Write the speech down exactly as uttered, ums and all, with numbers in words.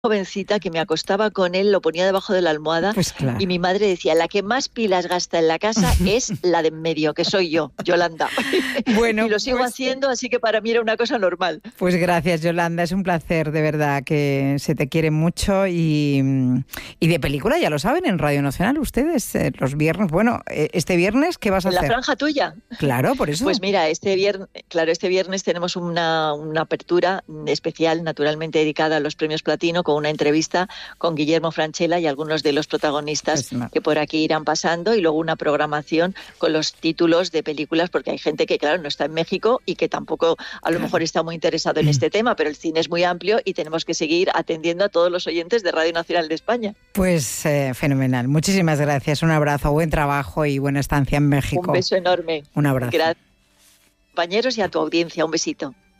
jovencita que me acostaba con él, lo ponía debajo de la almohada, pues claro. Y mi madre decía, la que más pilas gasta en la casa es la de en medio, que soy yo, Yolanda. Bueno, y lo sigo pues, haciendo, así que para mí era una cosa normal. Pues gracias, Yolanda, es un placer, de verdad, que se te quiere mucho y, y de película, ya lo saben, en Radio Nacional, ustedes, eh, los viernes, bueno, eh, este viernes, ¿qué vas a ¿En hacer? la franja tuya? Claro, por eso. Pues mira, este viernes, claro, este viernes tenemos una, una apertura especial, naturalmente dedicada a los premios Platino, con una entrevista con Guillermo Francella y algunos de los protagonistas Pues no. que por aquí irán pasando, y luego una programación con los títulos de películas, porque hay gente que, claro, no está en México y que tampoco a lo mejor está muy interesado en este tema, pero el cine es muy amplio y tenemos que seguir atendiendo a todos los oyentes de Radio Nacional de España. Pues eh, fenomenal. Muchísimas gracias. Un abrazo, buen trabajo y buena estancia en México. Un beso enorme. Un abrazo. Gracias, compañeros, y a tu audiencia. Un besito.